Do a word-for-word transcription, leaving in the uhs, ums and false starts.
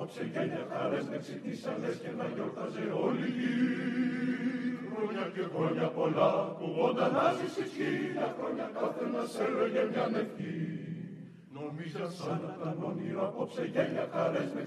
απόψε γέλια χαρές με ξυπνήσαλες και να γιορτάζε όλη η γη. Χρόνια και χρόνια πολλά, κουβόντα να ζήσεις χίλια χρόνια, καθένας έλεγε μια ευχή. Νομίζα σαν να ήταν όνειρα απόψε γέλια χαρές με